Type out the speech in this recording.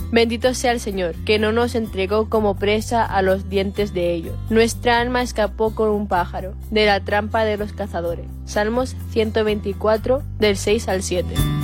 Bendito sea el Señor, que no nos entregó como presa a los dientes de ellos. Nuestra alma escapó con un pájaro de la trampa de los cazadores. Salmos 124, del 6 al 7.